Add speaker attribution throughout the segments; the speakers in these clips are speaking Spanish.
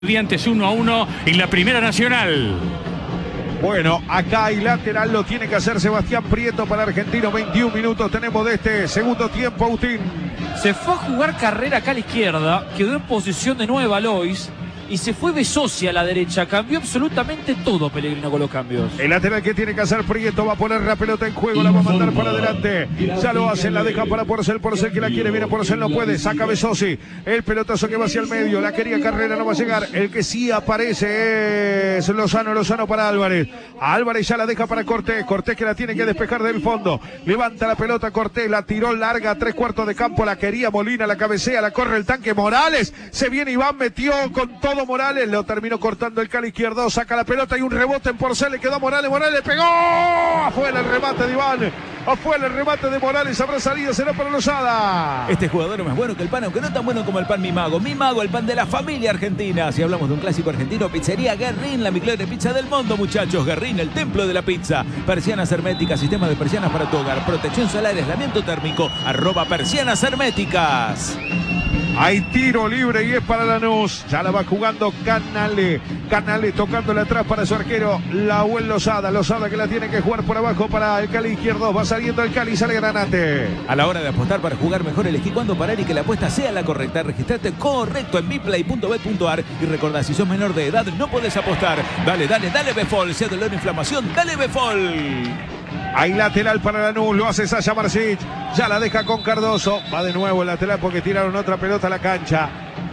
Speaker 1: Estudiantes 1-1 en la Primera Nacional.
Speaker 2: Bueno, acá hay lateral, lo tiene que hacer Sebastián Prieto para Argentino. 21 minutos tenemos de este segundo tiempo, Agustín.
Speaker 3: Se fue a jugar Carrera acá a la izquierda, quedó en posición de 9 Valois y se fue Besosi a la derecha. Cambió absolutamente todo Pellegrino con los cambios.
Speaker 2: El lateral que tiene que hacer Prieto va a poner la pelota en juego, la va a mandar para adelante. Ya lo hacen, la deja para Porcel que la quiere, viene Porcel, no puede, saca Besosi. El pelotazo que va hacia el medio, la quería Carrera, no va a llegar. El que sí aparece es Lozano para Álvarez. Álvarez ya la deja para Cortés que la tiene que despejar del fondo. Levanta la pelota Cortés, la tiró larga, 3/4 de campo, la quería Molina, la cabecea, la corre el tanque Morales. Se viene Iván, metió con todo Morales, lo terminó cortando el Cali izquierdo, saca la pelota y un rebote en Porcel, le quedó a Morales pegó, afuera el remate de Iván, afuera el remate de Morales, habrá salido, será para Lozada.
Speaker 4: Este jugador es más bueno que el pan, aunque no tan bueno como el pan Mi Mago, el pan de la familia argentina. Si hablamos de un clásico argentino, pizzería Guerrín, la mejor pizza del mundo, muchachos. Guerrín, el templo de la pizza. Persianas herméticas, sistema de persianas para tu hogar, protección solar, aislamiento térmico, @persianas herméticas.
Speaker 2: Hay tiro libre y es para Lanús. Ya la va jugando Canale tocándole atrás para su arquero Lahuel Lozada que la tiene que jugar por abajo para el Cali izquierdo. Va saliendo el Cali, sale Granate.
Speaker 4: A la hora de apostar para jugar mejor, elegí cuándo parar y que la apuesta sea la correcta. Registrate correcto en miplay.bet.ar y recordá, si sos menor de edad no podés apostar. Dale Befol, sea dolor o inflamación, dale Befol.
Speaker 2: Hay lateral para Lanús, lo hace Sasha Marsic, ya la deja con Cardoso, va de nuevo el lateral porque tiraron otra pelota a la cancha.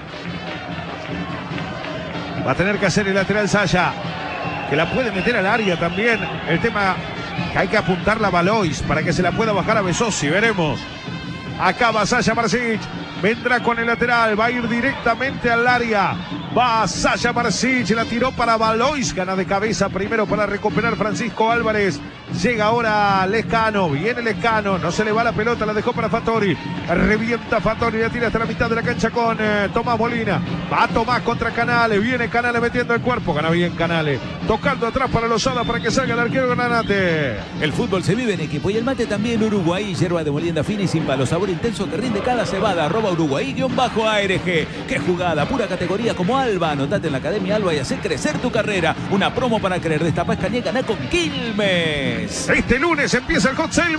Speaker 2: Va a tener que hacer el lateral Sasha, que la puede meter al área también. El tema que hay que apuntarla a Valois para que se la pueda bajar a Besosi, veremos. Acá va Sasha Marsic, vendrá con el lateral, va a ir directamente al área. Va Sasha Marsic, la tiró para Valois, gana de cabeza primero para recuperar Francisco Álvarez. Llega ahora Lescano, viene Lescano, no se le va la pelota, la dejó para Fattori. Revienta Fattori, la tira hasta la mitad de la cancha con Tomás Molina. Va Tomás contra Canale, viene Canale metiendo el cuerpo, gana bien Canale. Tocando atrás para Lozada para que salga el arquero Granate.
Speaker 4: El fútbol se vive en equipo y el mate también. Uruguay, yerba de molienda fina y sin palo, sabor intenso que rinde cada cebada. @Uruguay_ARG. Qué jugada, pura categoría como Alba. Anotate en la Academia Alba y hace crecer tu carrera. Una promo para creer. Destapá Escañé, ganá con Quilmes.
Speaker 2: Este lunes empieza el Hot Sale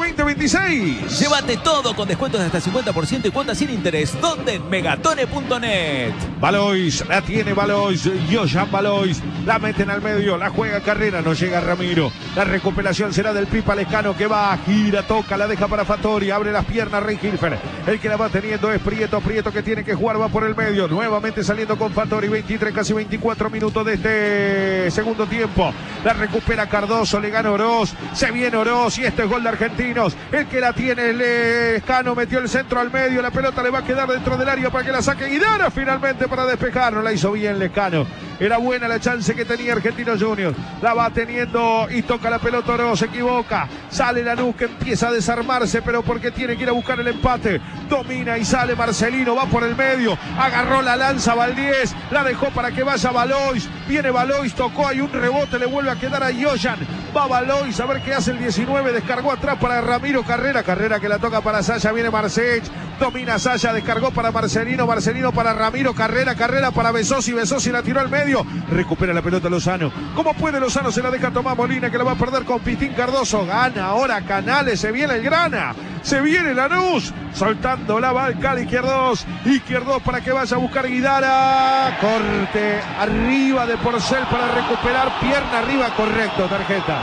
Speaker 2: 2026.
Speaker 4: Llévate todo con descuentos de hasta 50% y cuotas sin interés. ¿Dónde? En megatone.net.
Speaker 2: Valois, la tiene Valois, Yoyan Valois, la meten al medio, la juega Carrera, no llega Ramiro. La recuperación será del Pipa Lescano que va, gira, toca, la deja para Fattori, abre las piernas Rey Hilfer. El que la va teniendo es Prieto que tiene que jugar, va por el medio, nuevamente saliendo con Fattori, 23, casi 24 minutos de este segundo tiempo. La recupera Cardoso, le gana Oroz, se viene Oroz y este es gol de Argentinos. El que la tiene Lescano, metió el centro al medio, la pelota le va a quedar dentro del área para que la saque Guidara finalmente para despejar, no la hizo bien Lescano. Era buena la chance que tenía Argentinos Juniors. La va teniendo y toca la pelota Oroz, se equivoca. Sale Lanús que empieza a desarmarse, pero porque tiene que ir a buscar el empate. Domina y sale Marcelino, va por el medio. Agarró la lanza Valdés, la dejó para que vaya Valois. Viene Valois, tocó, hay un rebote, le vuelve a quedar a Yoyan. Va Valois, a ver qué hace el 19, descargó atrás para Ramiro Carrera que la toca para Sasha, viene Marcech. Domina Sasha, descargó para Marcelino para Ramiro Carrera para Besosi la tiró al medio. Recupera la pelota Lozano. ¿Cómo puede Lozano? Se la deja Tomás Molina que la va a perder con Pitín Cardoso. Gana ahora Canales, se viene el Grana. Se viene Lanús. Soltando la va al Cali izquierdos para que vaya a buscar Guidara. Corte arriba de Porcel para recuperar. Pierna arriba, correcto, tarjeta.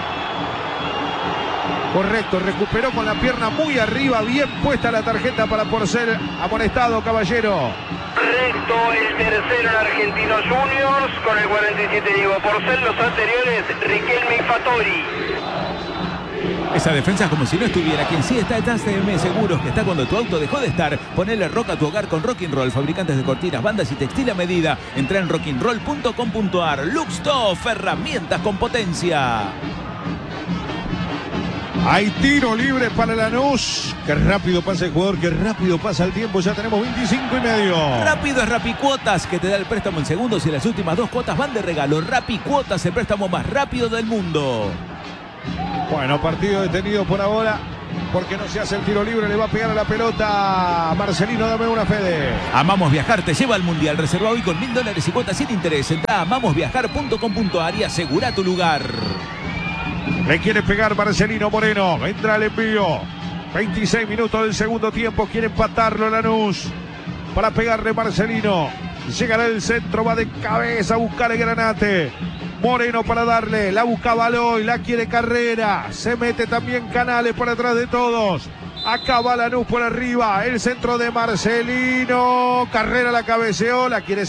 Speaker 2: Correcto, recuperó con la pierna muy arriba, bien puesta la tarjeta para Porcel, amonestado Caballero.
Speaker 5: Correcto, el tercero en Argentinos Juniors, con el 47 Diego Porcel, los anteriores Riquelme y Fattori.
Speaker 4: Esa defensa es como si no estuviera. Quien sí está ACM Seguros, que está cuando tu auto dejó de estar. Ponele rock a tu hogar con Rock'n'Roll, fabricantes de cortinas, bandas y textil a medida. Entra en rock'n'roll.com.ar. Luxtoff, herramientas con potencia.
Speaker 2: Hay tiro libre para Lanús. Qué rápido pasa el jugador, qué rápido pasa el tiempo. Ya tenemos 25 y medio.
Speaker 4: Rápido es Rapicuotas, que te da el préstamo en segundos y las últimas 2 cuotas van de regalo. Rapicuotas, el préstamo más rápido del mundo.
Speaker 2: Bueno, partido detenido por ahora. porque no se hace el tiro libre, le va a pegar a la pelota. Marcelino, dame una, Fede.
Speaker 4: Amamos Viajar te lleva al Mundial. Reserva hoy con $1000 y cuotas sin interés. Entra a amamosviajar.com.ar y asegura tu lugar.
Speaker 2: Le quiere pegar Marcelino Moreno. Vendrá el envío. 26 minutos del segundo tiempo. Quiere empatarlo Lanús. Para pegarle Marcelino. Llegará el centro. Va de cabeza a buscar el Granate. Moreno para darle. La busca Baloy. La quiere Carrera. Se mete también Canales por atrás de todos. Acá va Lanús por arriba. El centro de Marcelino. Carrera la cabeceó. La quiere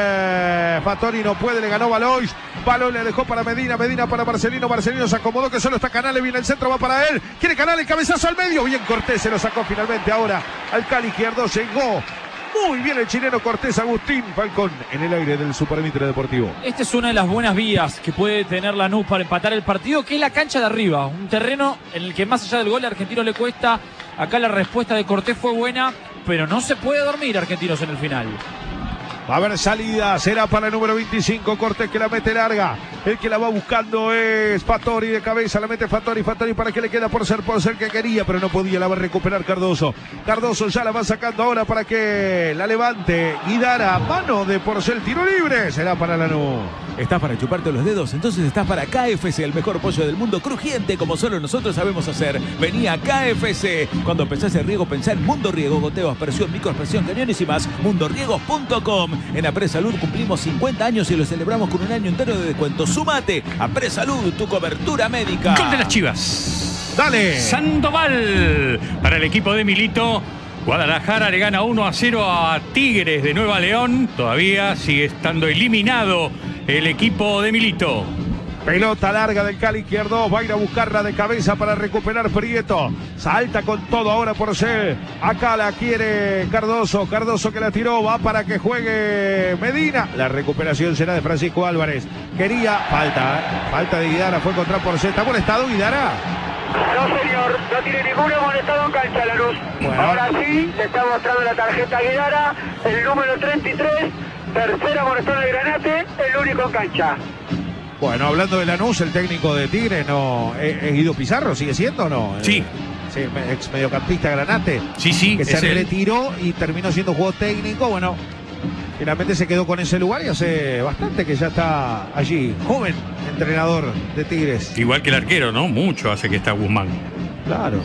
Speaker 2: sacar Fattori. No puede. Le ganó Baloy. Baloy le dejó para Medina. Medina para Marcelino. Marcelino se acomodó que solo está Canales. Viene el centro. Va para él. Quiere Canales. Cabezazo al medio. Bien Cortés. Se lo sacó finalmente ahora al Cali izquierdo. Llegó muy bien el chileno Cortés. Agustín Falcón en el aire del Super Mitre Deportivo.
Speaker 3: Esta es una de las buenas vías que puede tener Lanús para empatar el partido, que es la cancha de arriba. Un terreno en el que más allá del gol a Argentinos le cuesta. Acá la respuesta de Cortés fue buena, pero no se puede dormir Argentinos en el final.
Speaker 2: Va a haber salida, será para el número 25, Cortés que la mete larga. El que la va buscando es Fattori de cabeza, la mete Fattori para que le queda por ser que quería, pero no podía, la va a recuperar Cardoso. Cardoso ya la va sacando ahora para que la levante. Guidara, mano de Porcel, tiro libre, será para Lanús.
Speaker 4: ¿Estás para chuparte los dedos? Entonces estás para KFC, el mejor pollo del mundo, crujiente como solo nosotros sabemos hacer. Vení a KFC. Cuando pensás en riego, pensá en Mundo Riego, goteo, aspersión, microaspersión, cañones y más. mundoriegos.com. En Apresalud cumplimos 50 años y lo celebramos con un año entero de descuento. Súmate a Apresalud, tu cobertura médica.
Speaker 1: Gol de las Chivas.
Speaker 2: Dale.
Speaker 1: Sandoval para el equipo de Milito. Guadalajara le gana 1-0 a Tigres de Nueva León. Todavía sigue estando eliminado el equipo de Milito.
Speaker 2: Pelota larga del Cali izquierdo. Va a ir a buscarla de cabeza para recuperar Prieto. Salta con todo ahora Porcel. Acá la quiere Cardoso. Cardoso que la tiró. Va para que juegue Medina. La recuperación será de Francisco Álvarez. Quería. Falta de Guidara. Fue contra Porcel. ¿Está molestado Guidara?
Speaker 5: No, señor, no tiene ningún amonestado en cancha Lanús.
Speaker 2: Bueno.
Speaker 5: Ahora sí, le está mostrando la tarjeta a Guidara, el número 33, tercera amonestado de Granate, el único en cancha.
Speaker 2: Bueno, hablando de Lanús, el técnico de Tigre no es Guido Pizarro, ¿sigue siendo o no?
Speaker 1: Sí.
Speaker 2: Sí, ex mediocampista Granate.
Speaker 1: Sí,
Speaker 2: que se
Speaker 1: es él.
Speaker 2: retiró y terminó siendo juego técnico. Bueno, finalmente se quedó con ese lugar y hace bastante que ya está allí. Joven entrenador de Tigres.
Speaker 1: Igual que el arquero, ¿no? Mucho hace que está Guzmán.
Speaker 2: Claro.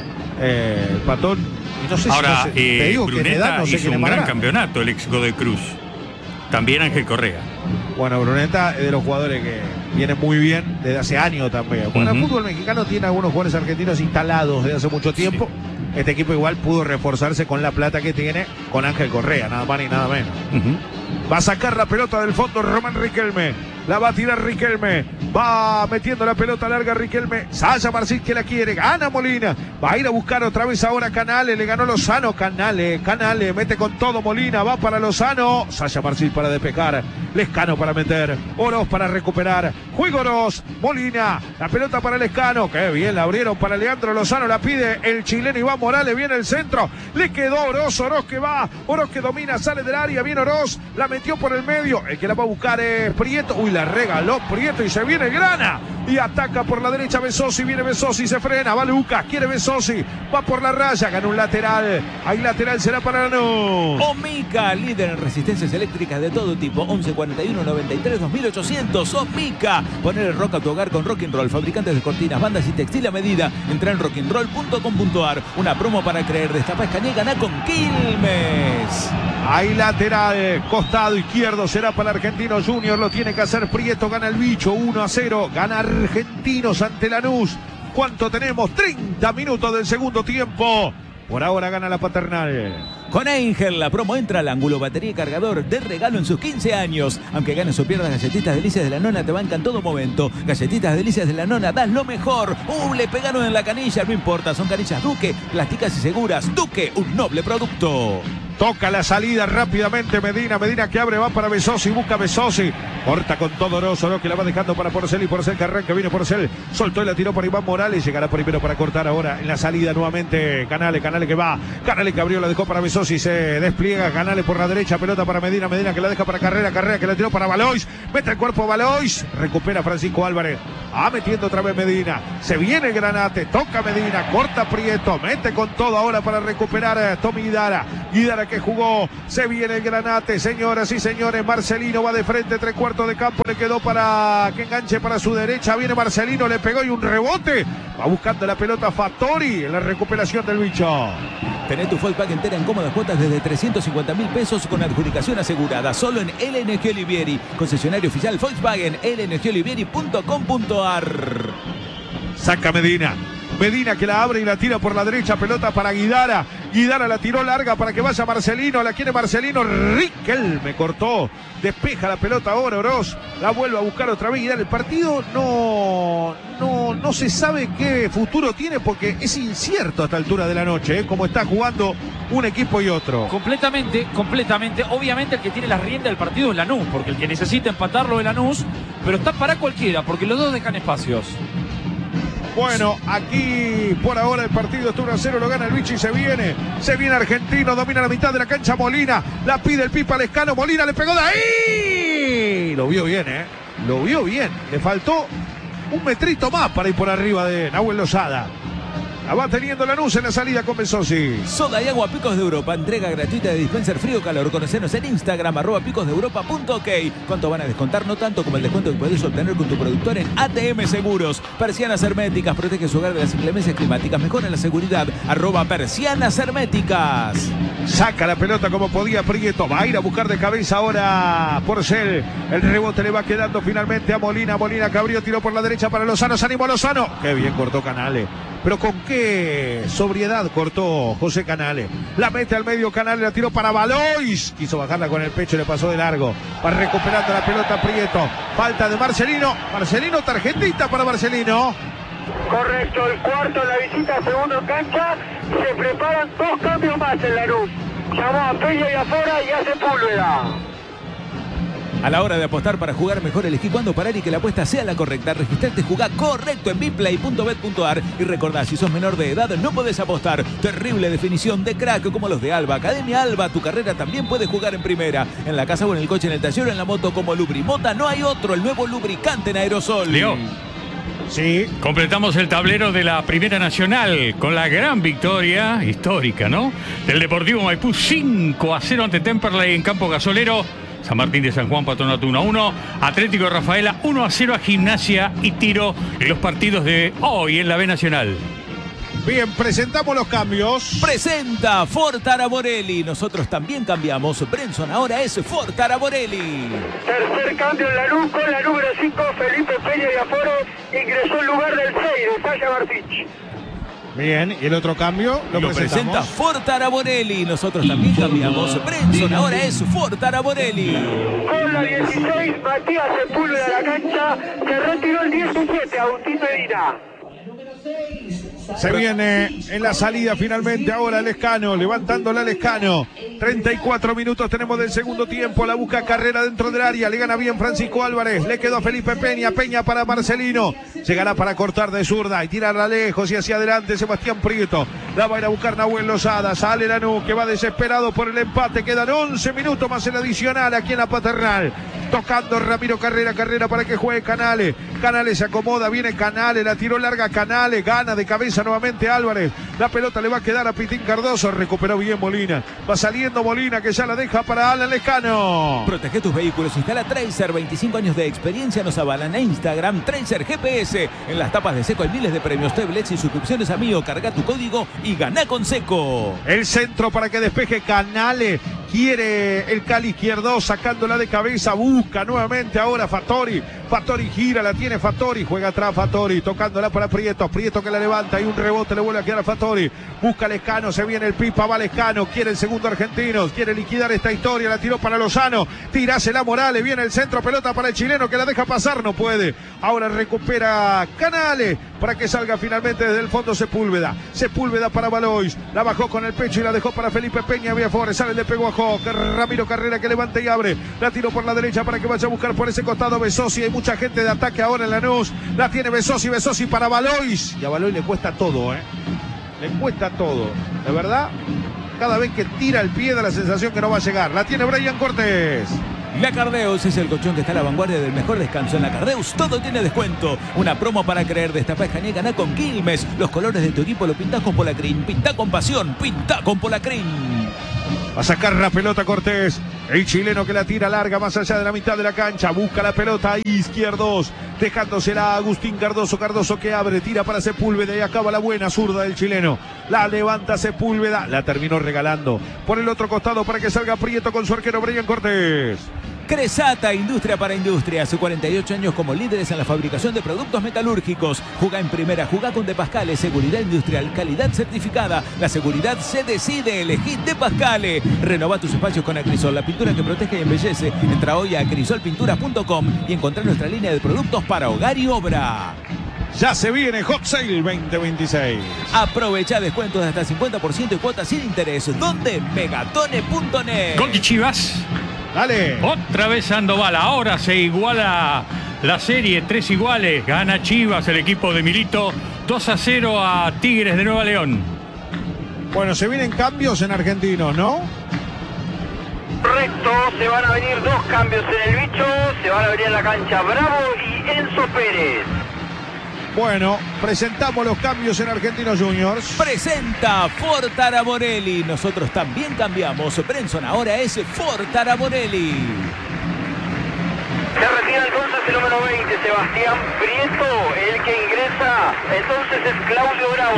Speaker 2: Patón. Y no sé
Speaker 1: Ahora,
Speaker 2: si te digo que en edad
Speaker 1: Bruneta
Speaker 2: no sé
Speaker 1: hizo
Speaker 2: quién es
Speaker 1: un
Speaker 2: más
Speaker 1: gran
Speaker 2: grande.
Speaker 1: campeonato, el ex Godoy Cruz. También Ángel Correa.
Speaker 2: Bueno, Bruneta es de los jugadores que viene muy bien desde hace años también. Bueno, el fútbol mexicano tiene algunos jugadores argentinos instalados desde hace mucho tiempo. Sí. Este equipo igual pudo reforzarse con la plata que tiene con Ángel Correa, nada más ni nada menos. Va a sacar la pelota del fondo Román Riquelme. La va a tirar Riquelme. Va metiendo la pelota larga Riquelme. Sasha Marcís que la quiere. Gana Molina. Va a ir a buscar otra vez ahora Canales. Le ganó Lozano. Canales. Mete con todo Molina. Va para Lozano. Sasha Marcís para despejar. Lescano para meter. Oroz para recuperar. Juega Oroz. Molina. La pelota para Lescano. Qué bien la abrieron para Leandro Lozano. La pide el chileno Iván Morales. Viene el centro. Le quedó Oroz. Oroz que va. Oroz que domina. Sale del área. Viene Oroz. La metió por el medio. El que la va a buscar es Prieto. Uy, la regaló Prieto y se viene Grana. Y ataca por la derecha Besosi. Viene Besosi. Se frena. Va Lucas. Quiere Besosi. Va por la raya. Gana un lateral. Ahí lateral será para Lanús.
Speaker 4: Omica, líder en resistencias eléctricas de todo tipo. 1141 93 2800. Omica. Poner el rock a tu hogar con Rock'n'Roll. Fabricantes de cortinas, bandas y textil a medida. Entra en rock'n'roll.com.ar. Una promo para creer. Destapa Escañé. Ganá con Quilmes.
Speaker 2: Ahí lateral, costado izquierdo será para Argentinos Junior, lo tiene que hacer Prieto, gana el bicho, 1-0, gana Argentinos ante Lanús. ¿Cuánto tenemos? 30 minutos del segundo tiempo. Por ahora gana la Paternal.
Speaker 4: Con Angel, la promo entra al ángulo, batería y cargador de regalo en sus 15 años. Aunque ganes o pierdas, Galletitas Delicias de la Nona te bancan todo momento. Galletitas Delicias de la Nona, das lo mejor. Le pegaron en la canilla, no importa, son canillas Duque, plásticas y seguras. Duque, un noble producto.
Speaker 2: Toca la salida rápidamente Medina que abre, va para Besosi, busca Besosi. Corta con todo Oroz que la va dejando para Porcel y Porcel que arranca, viene Porcel. Soltó y la tiró para Iván Morales, llegará primero para cortar ahora en la salida nuevamente Canales que va. Canales que abrió, la dejó para Besosi, se despliega Canales por la derecha, pelota para Medina que la deja para Carrera que la tiró para Balois. Mete el cuerpo Balois, recupera Francisco Álvarez. metiendo otra vez Medina. Se viene Granate, toca Medina, corta Prieto, mete con todo ahora para recuperar a Tommy Guidara. Guidara que jugó, se viene el Granate, señoras y señores. Marcelino va de frente, 3/4 de campo, le quedó para que enganche para su derecha. Viene Marcelino, le pegó y un rebote. Va buscando la pelota Fattori en la recuperación del bicho.
Speaker 4: Tené tu Volkswagen entera en cómodas cuotas desde 350.000 pesos con adjudicación asegurada. Solo en LNG Olivieri, concesionario oficial Volkswagen, lngolivieri.com.ar.
Speaker 2: Saca Medina. Medina que la abre y la tira por la derecha, pelota para Guidara. Guidara la tiró larga para que vaya Marcelino, la quiere Marcelino. Riquelme cortó, despeja la pelota ahora Oroz, la vuelve a buscar otra vez. Guidara, el partido no se sabe qué futuro tiene porque es incierto a esta altura de la noche, cómo está jugando un equipo y otro.
Speaker 3: Completamente. Obviamente el que tiene las riendas del partido es Lanús, porque el que necesita empatarlo es Lanús, pero está para cualquiera, porque los dos dejan espacios.
Speaker 2: Bueno, aquí por ahora el partido está 1-0, lo gana el bicho y se viene Argentino, domina la mitad de la cancha Molina, la pide el Pipa Lescano, Molina le pegó de ahí, lo vio bien, le faltó un metrito más para ir por arriba de Nahuel Lozada. La va teniendo Lanús en la salida con Besosi.
Speaker 4: Soda y agua Picos de Europa. Entrega gratuita de dispenser frío calor. Conocenos en Instagram, @picosdeeuropa.ok. ¿Cuánto van a descontar? No tanto como el descuento que podés obtener con tu productor en ATM Seguros. Persianas herméticas. Protege su hogar de las inclemencias climáticas. Mejora la seguridad. @persianas herméticas.
Speaker 2: Saca la pelota como podía Prieto. Va a ir a buscar de cabeza ahora Porcel. El rebote le va quedando finalmente a Molina. Molina que abrió, tiró por la derecha para Lozano. Se animó Lozano. Qué bien cortó Canales. Pero con qué sobriedad cortó José Canales. La mete al medio Canales, la tiró para Valois. Quiso bajarla con el pecho y le pasó de largo. Va recuperando la pelota Prieto. Falta de Marcelino. Marcelino, tarjetita para Marcelino.
Speaker 5: Correcto, el cuarto en la visita, segundo en cancha. Se preparan 2 cambios más en Lanús. Llamó a Peña y afuera y hace Púlveda.
Speaker 4: A la hora de apostar para jugar mejor, elegí cuándo parar y que la apuesta sea la correcta. Registrate, jugá correcto en biplay.bet.ar. Y recordá, si sos menor de edad no podés apostar. Terrible definición de crack como los de Alba. Academia Alba, tu carrera también puede jugar en primera. En la casa o en el coche, en el taller o en la moto como Lubrimota. No hay otro, el nuevo lubricante en aerosol.
Speaker 1: Leo.
Speaker 2: Sí.
Speaker 1: Completamos el tablero de la Primera Nacional con la gran victoria histórica, ¿no? Del Deportivo Maipú 5-0 ante Temperley en campo gasolero. San Martín de San Juan, Patronato 1-1. Atlético de Rafaela 1-0 a Gimnasia y Tiro en los partidos de hoy en la B Nacional.
Speaker 2: Bien, presentamos los cambios.
Speaker 4: Presenta Ford Araborelli. Nosotros también cambiamos. Brenson ahora es Ford Araborelli.
Speaker 5: Tercer cambio en Lanús con la número 5, Felipe Peña y Aforo. Ingresó en lugar del 6 de Saya Martich.
Speaker 2: Bien, y el otro cambio
Speaker 4: lo presenta Ford Araborelli. Nosotros también cambiamos. Brenson ahora es Ford Araborelli.
Speaker 5: Con la 16, Matías Sepúlveda a la cancha. Se retiró el 17, Agustín Medina.
Speaker 2: Se viene en la salida finalmente ahora Lescano, levantándola Lescano. 34 minutos tenemos del segundo tiempo. La busca Carrera dentro del área. Le gana bien Francisco Álvarez. Le quedó a Felipe Peña. Peña para Marcelino. Llegará para cortar de zurda y tirarla lejos y hacia adelante Sebastián Prieto. La va a ir a buscar Nahuel Lozada. Sale Lanús que va desesperado por el empate. Quedan 11 minutos más el adicional aquí en la Paternal. Tocando Ramiro Carrera. Carrera para que juegue Canales. Canales se acomoda. Viene Canales. La tiró larga Canales. Gana de cabeza nuevamente Álvarez. La pelota le va a quedar a Pitín Cardoso. Recuperó bien Molina. Va saliendo Molina que ya la deja para Alan Lescano.
Speaker 4: Protege tus vehículos. Instala Tracer. 25 años de experiencia nos avalan. En Instagram Tracer GPS. En las tapas de Seco hay miles de premios, tablets y suscripciones a Mío. Carga tu código y gana con Seco.
Speaker 2: El centro para que despeje Canales. Quiere el Cali izquierdo, sacándola de cabeza, busca nuevamente ahora Fattori. Fattori gira, la tiene Fattori, juega atrás Fattori, tocándola para Prieto. Prieto que la levanta y un rebote le vuelve a quedar a Fattori. Busca Lescano, se viene el Pipa, va Lescano, quiere el segundo argentino, quiere liquidar esta historia, la tiró para Lozano, tirásela Morales, viene el centro, pelota para el chileno que la deja pasar, no puede. Ahora recupera Canales para que salga finalmente desde el fondo Sepúlveda. Sepúlveda para Valois, la bajó con el pecho y la dejó para Felipe Peña, vía Forest, sale, le pegó a Ramiro Carrera que levanta y abre, la tiró por la derecha para que vaya a buscar por ese costado Besosi. Hay mucha gente de ataque ahora en Lanús, la tiene Besosi para Valois, y a Valois le cuesta todo, le cuesta todo, de verdad. Cada vez que tira el pie da la sensación que no va a llegar. La tiene Brian Cortés.
Speaker 4: La Cardeus es el colchón que está a la vanguardia del mejor descanso. En la Cardeus todo tiene descuento. Una promo para creer. Destapá, escanea y ganá con Quilmes. Los colores de tu equipo lo pintás con Polacrin. Pintá con pasión. Pintá con Polacrin.
Speaker 2: Va a sacar la pelota Cortés. El chileno que la tira larga más allá de la mitad de la cancha. Busca la pelota ahí, izquierdos. Dejándosela a Agustín Cardoso. Cardoso que abre, tira para Sepúlveda y acaba la buena zurda del chileno. La levanta Sepúlveda. La terminó regalando por el otro costado para que salga Prieto con su arquero Brian Cortés.
Speaker 4: Cresata, industria para industria. Hace 48 años como líderes en la fabricación de productos metalúrgicos. Jugá en primera, jugá con De Pascale. Seguridad industrial, calidad certificada. La seguridad se decide. Elegí De Pascale. Renová tus espacios con Acrisol, la pintura que protege y embellece. Entra hoy a acrisolpinturas.com y encontrá nuestra línea de productos para hogar y obra.
Speaker 2: Ya se viene Hot Sale 2026.
Speaker 4: Aprovecha descuentos de hasta 50% y cuotas sin interés. ¿Dónde? Megatone.net.
Speaker 1: Gol de Chivas.
Speaker 2: Dale.
Speaker 1: Otra vez Sandoval. Ahora se iguala la serie. 3 iguales. Gana Chivas, el equipo de Milito. 2-0 a Tigres de Nueva León.
Speaker 2: Bueno, se vienen cambios en Argentinos, ¿no?
Speaker 5: Correcto, se van a venir 2 cambios en el bicho. Se van a venir en la cancha Bravo y Enzo Pérez.
Speaker 2: Bueno, presentamos los cambios en Argentinos Juniors.
Speaker 4: Presenta Ford Taraborelli. Nosotros también cambiamos. Brenson ahora es Ford Taraborelli.
Speaker 5: Se retira entonces el número 20, Sebastián Prieto, el que ingresa. Entonces es Claudio Bravo,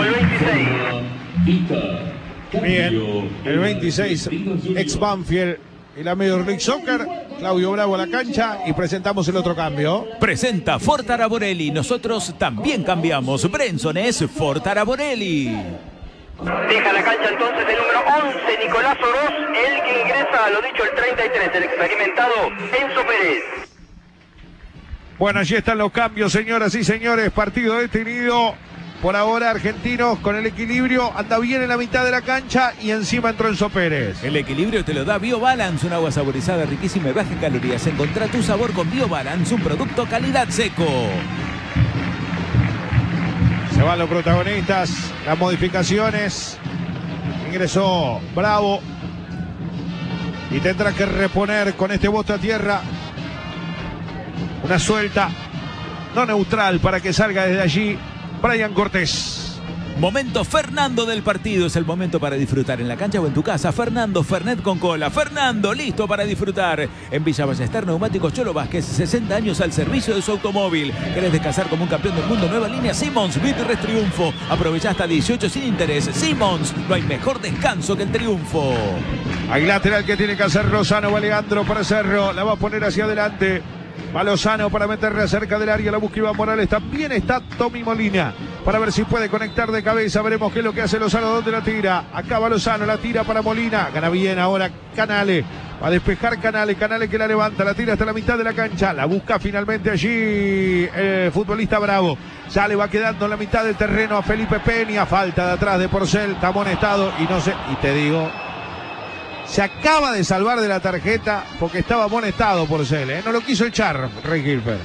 Speaker 5: el 26.
Speaker 2: Bien, el 26, ex Banfield y la Major League Soccer. Claudio Bravo a la cancha y presentamos el otro cambio.
Speaker 4: Presenta Ford Taraborelli. Nosotros también cambiamos. Brenson es Ford Taraborelli.
Speaker 5: Deja la cancha entonces el número 11, Nicolás Oroz, el que ingresa, lo dicho, el 33, el experimentado Enzo Pérez.
Speaker 2: Bueno, allí están los cambios, señoras y señores. Partido detenido. Por ahora Argentinos con el equilibrio. Anda bien en la mitad de la cancha y encima entró Enzo Pérez.
Speaker 4: El equilibrio te lo da BioBalance, un agua saborizada riquísima y baja en calorías. Encontrá tu sabor con BioBalance, un producto calidad seco.
Speaker 2: Se van los protagonistas, las modificaciones. Ingresó Bravo y tendrá que reponer con este bote a tierra. Una suelta no neutral para que salga desde allí Brian Cortés.
Speaker 4: Momento Fernando del partido. Es el momento para disfrutar en la cancha o en tu casa. Fernando Fernet con cola. Fernando, listo para disfrutar. En Villa Ballester, Neumáticos Cholo Vázquez. 60 años al servicio de su automóvil. ¿Querés descansar como un campeón del mundo? Nueva línea Simmons. Bitres Triunfo. Aprovechá hasta 18 sin interés. Simmons, no hay mejor descanso que el triunfo.
Speaker 2: Hay lateral que tiene que hacer Lozano. Va Leandro para Cerro. La va a poner hacia adelante. Va Lozano para meterle cerca del área. La busca Iván Morales. También está Tommy Molina para ver si puede conectar de cabeza. Veremos qué es lo que hace Lozano. ¿Dónde la tira? Acá va Lozano. La tira para Molina. Gana bien ahora Canale. Va a despejar Canale. Canale que la levanta. La tira hasta la mitad de la cancha. La busca finalmente allí el futbolista Bravo. Ya le va quedando en la mitad del terreno a Felipe Peña. Falta de atrás de Porcel. Está amonestado. Y no sé. Y te digo, se acaba de salvar de la tarjeta porque estaba amonestado Porcel, ¿eh? No lo quiso echar Rey Gilbert.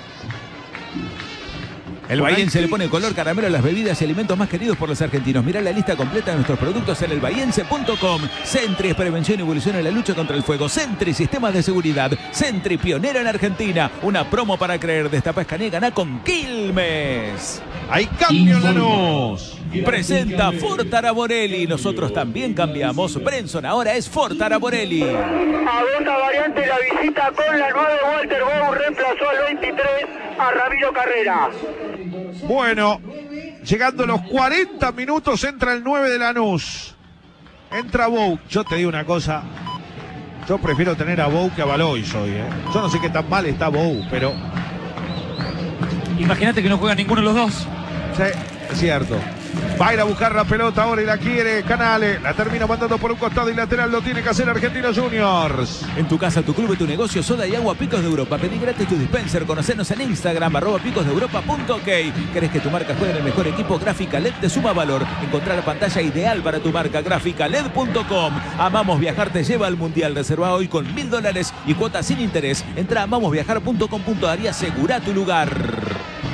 Speaker 4: El Bahiense le pone color caramelo a las bebidas y alimentos más queridos por los argentinos. Mirá la lista completa de nuestros productos en elbahiense.com. Sentry es prevención y evolución en la lucha contra el fuego. Sentry, sistemas de seguridad. Sentry, pionera en Argentina. Una promo para creer. Destapá, escanea y ganá con Quilmes.
Speaker 2: Hay cambio en Lanús.
Speaker 4: Presenta Ford Taraborelli. Nosotros también cambiamos. Brenson ahora es Ford Taraborelli.
Speaker 5: Agota variante la visita con la 9. Walter Bou reemplazó al 23 a Ramiro Carrera.
Speaker 2: Bueno, llegando a los 40 minutos entra el 9 de Lanús. Entra Bou. Yo te digo una cosa. Yo prefiero tener a Bou que a Valois hoy, ¿eh? Yo no sé qué tan mal está Bou, pero...
Speaker 3: Imagínate que no juega ninguno de los dos.
Speaker 2: Sí, es cierto. Va a ir a buscar la pelota ahora y la quiere Canale. La termina mandando por un costado y lateral. Lo tiene que hacer Argentinos Juniors.
Speaker 4: En tu casa, tu club y tu negocio, soda y agua Picos de Europa. Pedí gratis tu dispenser. Conocenos en Instagram, @picosdeeuropa.ok. ¿Querés que tu marca juegue en el mejor equipo? Gráfica LED te suma valor. Encontrar la pantalla ideal para tu marca. GráficaLED.com. Amamos Viajar te lleva al Mundial. Reserva hoy con $1000 y cuotas sin interés. Entra a amamosviajar.com.ar y asegura tu lugar.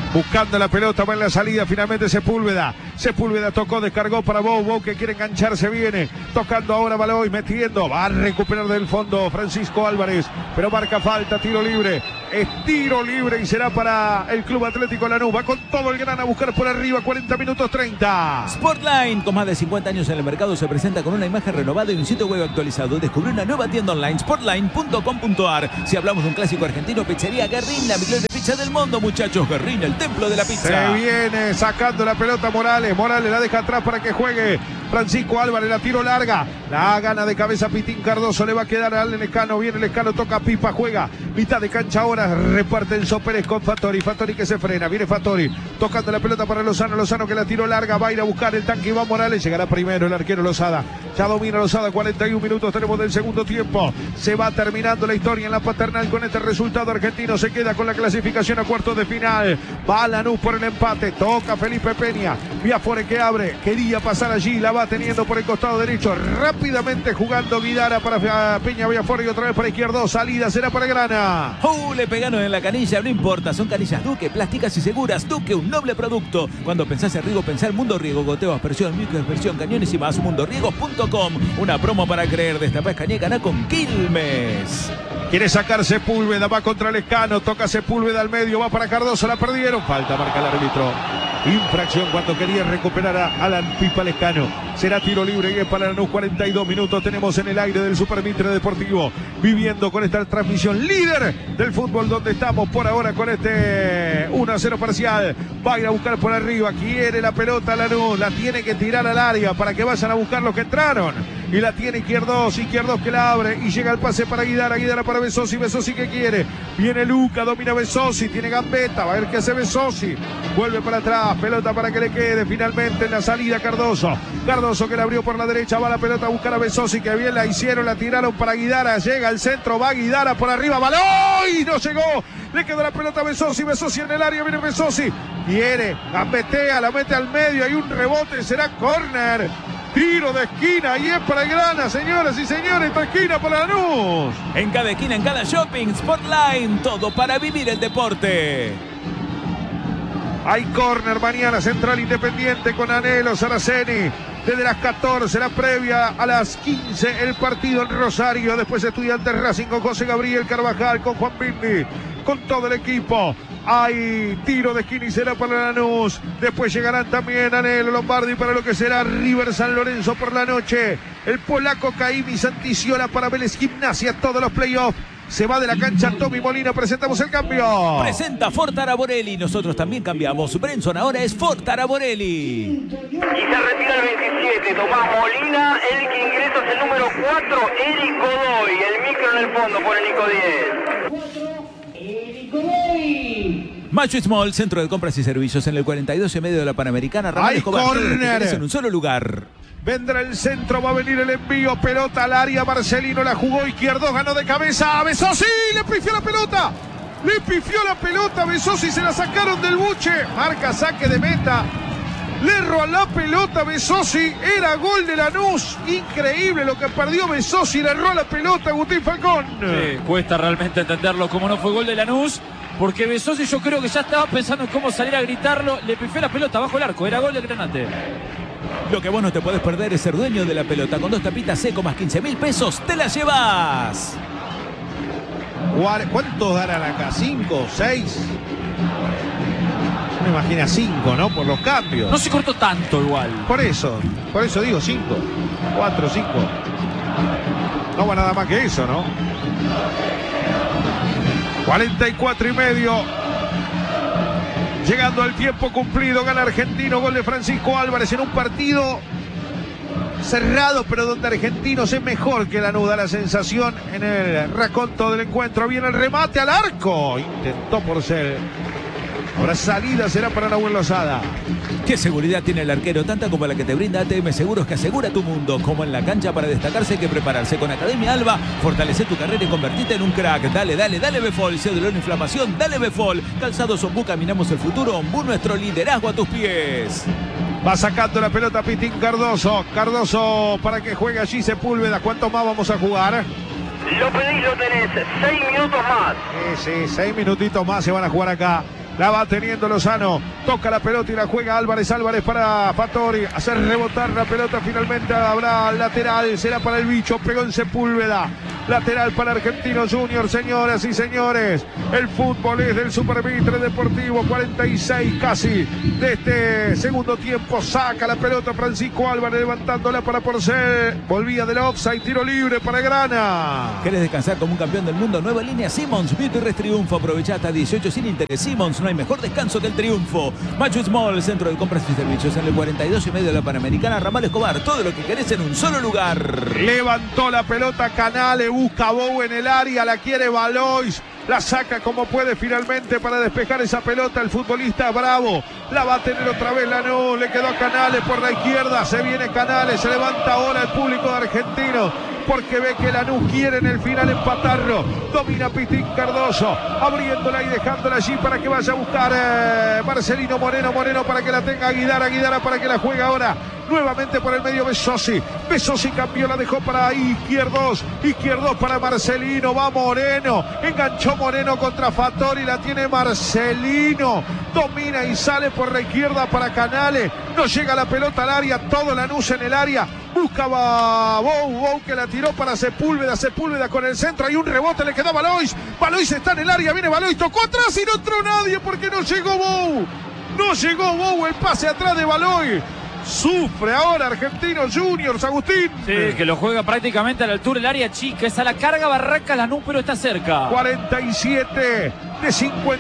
Speaker 2: Buscando la pelota, va en la salida, finalmente Sepúlveda tocó, descargó para Bow que quiere engancharse, viene tocando ahora Baloy, metiendo, va a recuperar del fondo Francisco Álvarez, pero marca falta, tiro libre, es tiro libre y será para el Club Atlético Lanús. Va con todo el gran a buscar por arriba, 40 minutos 30.
Speaker 4: Sportline, con más de 50 años en el mercado, se presenta con una imagen renovada y un sitio web actualizado. Descubre una nueva tienda online, sportline.com.ar. Si hablamos de un clásico argentino, Pizzería Guerrín, la mejor pizza del mundo, muchachos. Guerrín, el templo de la pizza.
Speaker 2: Se viene sacando la pelota Morales la deja atrás para que juegue Francisco Álvarez, la tiro larga, la gana de cabeza Pitín Cardoso, le va a quedar al Lescano, viene Lescano, toca pipa, juega, mitad de cancha ahora, reparte Enzo Pérez con Fattori que se frena, viene Fattori, tocando la pelota para Lozano que la tiro larga, va a ir a buscar el tanque Iván Morales, llegará primero el arquero Lozada, ya domina Lozada, 41 minutos tenemos del segundo tiempo, se va terminando la historia en la Paternal con este resultado, Argentino se queda con la clasificación a cuartos de final, va Lanús por el empate, toca Felipe Peña, Viafore que abre, quería pasar allí, la va teniendo por el costado derecho, rápidamente jugando Guidara para Peña Viafore y otra vez para izquierdo, salida será para Grana.
Speaker 4: Le pegaron en la canilla, no importa, son canillas Duque, plásticas y seguras. Duque, un noble producto. Cuando pensás en riego, pensá en Mundo Riego, goteo, aspersión, microaspersión, cañones y más. mundoriegos.com, una promo para creer. Destapá Escañé, ganá con Quilmes.
Speaker 2: Quiere sacar Sepúlveda, va contra Lescano, toca Sepúlveda al medio, va para Cardoso, la perdieron, falta, marca el árbitro. Infracción cuando quería recuperar a Alan Pipa Lescano. Será tiro libre y es para Lanús, 42 minutos tenemos en el aire del Super Mitre Deportivo, viviendo con esta transmisión líder del fútbol donde estamos por ahora con este 1-0 parcial. Va a ir a buscar por arriba, quiere la pelota Lanús, la tiene que tirar al área para que vayan a buscar los que entraron. Y la tiene Izquierdos que la abre y llega el pase para Guidara para Besosi que quiere, viene Luca, domina Besosi, tiene gambeta, va a ver qué hace Besosi, vuelve para atrás, pelota para que le quede finalmente en la salida Cardoso que la abrió por la derecha, va la pelota a buscar a Besosi, que bien la hicieron, la tiraron para Guidara, llega al centro, va Guidara por arriba, ¡Baloy! No llegó, le quedó la pelota a Besosi en el área, viene Besosi, quiere, gambetea, la mete al medio, hay un rebote, será córner. Tiro de esquina y es para el Grana, señoras y señores, esta esquina para Lanús.
Speaker 4: En cada esquina, en cada shopping, Sportline, todo para vivir el deporte.
Speaker 2: Hay córner mañana, Central Independiente con Anhelo Saraceni. Desde las 14, la previa a las 15, el partido en Rosario. Después Estudiantes Racing con José Gabriel Carvajal, con Juan Bindi, con todo el equipo. Hay tiro de esquina y será para Lanús. Después llegarán también Anhelo Lombardi para lo que será River San Lorenzo por la noche. El polaco Caimi Santiciola para Vélez Gimnasia, todos los playoffs. Se va de la cancha Tommy Molina, presentamos el cambio.
Speaker 4: Presenta Ford Araborelli, nosotros también cambiamos. Brenson ahora es Ford Araborelli.
Speaker 5: Y se retira el 27, Tomás Molina, el que ingresa es el número 4, Eric Godoy. El micro en el fondo por el Nico 10. Eric Godoy.
Speaker 4: Macho Small, centro de compras y servicios en el 42 y medio de la Panamericana.
Speaker 2: Hay córner
Speaker 4: en un solo lugar.
Speaker 2: Vendrá el centro, va a venir el envío, pelota al área, Marcelino la jugó, Izquierdos ganó de cabeza, Besosi, le pifió la pelota, Besosi, se la sacaron del buche, marca saque de meta, le erró a la pelota Besosi, era gol de Lanús, increíble lo que perdió Besosi, le erró a la pelota Agustín Falcón.
Speaker 3: Sí, cuesta realmente entenderlo, como no fue gol de Lanús, porque Besosi yo creo que ya estaba pensando en cómo salir a gritarlo, le pifió la pelota bajo el arco, era gol del Granate.
Speaker 4: Lo que vos no te podés perder es ser dueño de la pelota. Con 2 tapitas seco más 15.000 pesos, te la llevas.
Speaker 2: ¿Cuántos darán acá? ¿5? ¿6? Me imagino 5, ¿no? Por los cambios.
Speaker 3: No se cortó tanto igual.
Speaker 2: Por eso digo 5. 4, 5. No va nada más que eso, ¿no? 44 y medio. Llegando al tiempo cumplido, gana Argentino, gol de Francisco Álvarez en un partido cerrado, pero donde Argentinos es mejor que Lanús, da la sensación en el raconto del encuentro. Viene el remate al arco, intentó por ser. Ahora salida será para Nahuel Lozada.
Speaker 4: ¿Qué seguridad tiene el arquero? Tanta como la que te brinda ATM Seguros, que asegura tu mundo. Como en la cancha, para destacarse hay que prepararse. Con Academia Alba, fortalece tu carrera y convertite en un crack. Dale Befol. Si dolor, inflamación, dale Befol. Calzados Ombú, caminamos el futuro. Ombú, nuestro liderazgo a tus pies.
Speaker 2: Va sacando la pelota Pitín Cardoso. Cardoso para que juegue allí Sepúlveda. ¿Cuánto más vamos a jugar?
Speaker 5: Lo pedís, lo tenés. 6 minutos más.
Speaker 2: Sí, 6 minutitos más se van a jugar acá. La va teniendo Lozano. Toca la pelota y la juega Álvarez. Álvarez para Fattori. Hacer rebotar la pelota. Finalmente habrá lateral. Será para el bicho. Pegó en Sepúlveda. Lateral para Argentinos Juniors, señoras y señores. El fútbol es del Super Mitre Deportivo. 46 casi de este segundo tiempo. Saca la pelota Francisco Álvarez levantándola para Porcel. Volvía del offside. Tiro libre para Grana.
Speaker 4: ¿Querés descansar como un campeón del mundo? Nueva línea Simmons. Beauty Rest Triunfo. Aprovecha hasta 18 sin interés. Simmons, no hay mejor descanso que el triunfo. Machu Small, centro de compras y servicios en el 42 y medio de la Panamericana. Ramal Escobar. Todo lo que querés en un solo lugar.
Speaker 2: Levantó la pelota Canale. Busca Bou en el área. La quiere Valois. La saca como puede finalmente para despejar esa pelota el futbolista Bravo. La va a tener otra vez Lanús. Le quedó a Canales por la izquierda. Se viene Canales. Se levanta ahora el público de Argentino porque ve que Lanús quiere en el final empatarlo. Domina Pitín Cardoso, abriéndola y dejándola allí para que vaya a buscar Marcelino Moreno. Moreno para que la tenga Aguidara para que la juegue ahora. Nuevamente por el medio Besosi. Besosi cambió, la dejó para Izquierdos. Izquierdos para Marcelino. Va Moreno. Enganchó Moreno contra Fattori. La tiene Marcelino. Domina y sale por la izquierda para Canales. No llega la pelota al área. Todo Lanús en el área. Buscaba Bou que la tiró para Sepúlveda. Sepúlveda con el centro. Hay un rebote. Le quedó Valois. Valois está en el área. Viene Valois. Tocó atrás y no entró nadie porque no llegó Bou. No llegó Bou. El pase atrás de Valois. Sufre ahora Argentinos Juniors, Agustín.
Speaker 3: Sí, que lo juega prácticamente a la altura del área chica. Es a la carga Barraca Lanús, pero está cerca.
Speaker 2: 47 de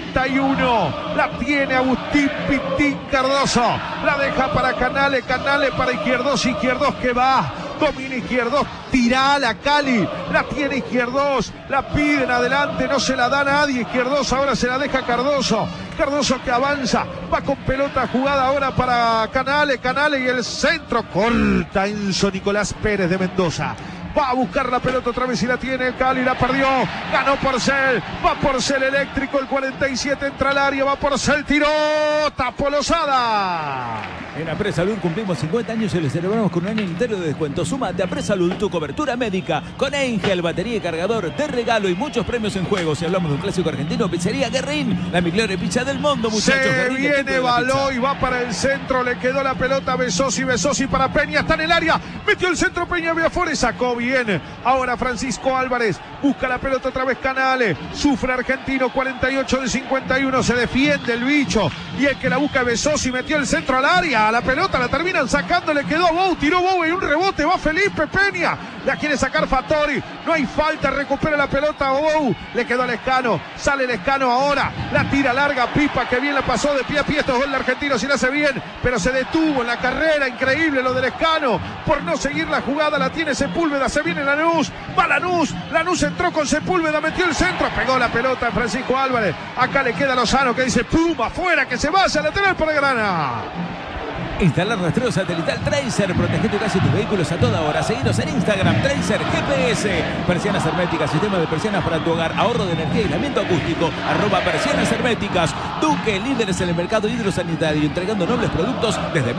Speaker 2: 51. La tiene Agustín Pitín Cardoso. La deja para Canales. Canales para Izquierdos. Izquierdos que va. Domina Izquierdos. Tira la Cali. La tiene Izquierdos. La piden adelante. No se la da nadie. Izquierdos ahora se la deja Cardoso. Cardoso que avanza. Va con pelota jugada ahora para Canales. Canales y el centro. Corta Enzo Nicolás Pérez de Mendoza. Va a buscar la pelota otra vez y la tiene el Cali, la perdió, ganó Porcel, va Porcel eléctrico, el 47 entra al área, va Porcel, tiró, tapó Lozada.
Speaker 4: En Apresalud cumplimos 50 años y le celebramos con un año entero de descuento. Súmate a Apresalud, tu cobertura médica, con Angel, batería y cargador de regalo y muchos premios en juego. Si hablamos de un clásico argentino, Pizzería Guerrín, la mejor pizza del mundo, muchachos.
Speaker 2: Se
Speaker 4: Guerrín,
Speaker 2: viene Valois, va para el centro, le quedó la pelota a Besosi para Peña, está en el área, metió el centro Peña Viafore, sacó bien. Ahora Francisco Álvarez busca la pelota otra vez Canales. Sufre Argentino, 48 de 51. Se defiende el bicho. Y el que la busca Besosi metió el centro al área. A la pelota la terminan sacando. Le quedó Bou. Tiró Bou y un rebote. Va Felipe Peña. La quiere sacar Fattori. No hay falta. Recupera la pelota Bou. Le quedó al Lescano. Sale el Lescano ahora. La tira larga. Pipa que bien la pasó de pie a pie. Esto es gol de Argentino. Si la hace bien. Pero se detuvo en la carrera. Increíble lo del Lescano. Por no seguir la jugada. La tiene Sepúlveda. Se viene Lanús, va Lanús entró con Sepúlveda, metió el centro, pegó la pelota a Francisco Álvarez, acá le queda Lozano que dice puma, fuera, que se vaya, lateral para Grana.
Speaker 4: Instalar rastreo satelital Tracer. Protege tu casa y tus vehículos a toda hora. Seguinos en Instagram, Tracer GPS. Persianas herméticas, sistema de persianas para tu hogar. Ahorro de energía y aislamiento acústico. @persianas herméticas. Duque, líderes en el mercado hidrosanitario, entregando nobles productos desde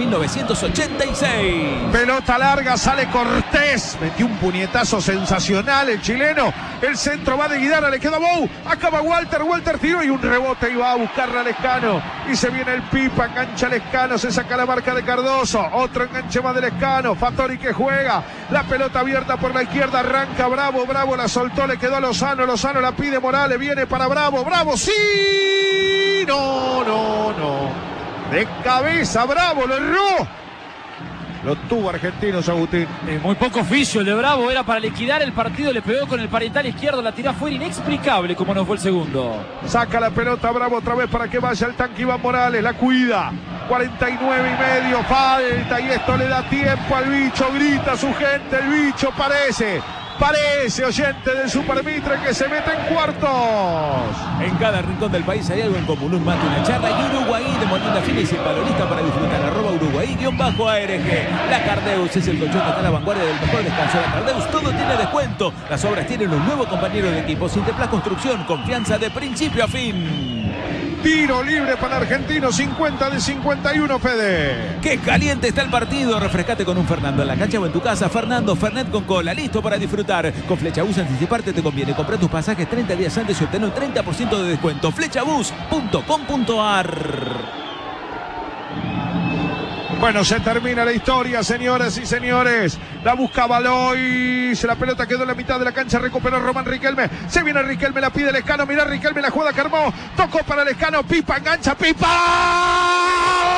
Speaker 4: 1986.
Speaker 2: Pelota larga, sale Cortés. Metió un puñetazo sensacional el chileno. El centro va de Guidara, le queda Bou. Acaba Walter tiró y un rebote y va a buscarla Lescano. Y se viene el Pipa, engancha Lescano, se saca la marca de Cardoso, otro enganche más del Lescano. Fattori que juega, la pelota abierta por la izquierda, arranca Bravo la soltó, le quedó a Lozano la pide Morales, viene para Bravo, sí, no, de cabeza Bravo, lo erró. Lo tuvo Argentinos, Agustín.
Speaker 3: Muy poco oficio el de Bravo, era para liquidar el partido, le pegó con el parietal izquierdo, la tiró afuera, inexplicable como no fue el segundo.
Speaker 2: Saca la pelota Bravo otra vez para que vaya el tanque Iván Morales, la cuida. 49 y medio, falta y esto le da tiempo al bicho, grita su gente, el bicho parece oyente del Super Mitre que se mete en cuartos.
Speaker 4: En cada rincón del país hay algo en común, un mate, una charla y Uruguay de Molina Fina y sin palolista para disfrutar. @Uruguay_ARG. La Cardeus es el colchón que está a la vanguardia del mejor descanso. La Cardeus, todo tiene descuento. Las obras tienen un nuevo compañero de equipo. Sinteplas Construcción, confianza de principio a fin.
Speaker 2: Tiro libre para Argentino, 50 de 51, Fede.
Speaker 4: ¡Qué caliente está el partido! Refrescate con un Fernando en la cancha o en tu casa. Fernando Fernet con cola, listo para disfrutar. Con Flechabús anticiparte te conviene. Compra tus pasajes 30 días antes y obtener un 30% de descuento. Flechabús.com.ar.
Speaker 2: Bueno, se termina la historia, señoras y señores. La busca Valois. La pelota quedó en la mitad de la cancha. Recuperó Román Riquelme. Se viene Riquelme, la pide Lescano. Mirá Riquelme, la jugada que armó. Tocó para Lescano. Pipa, engancha, Pipa.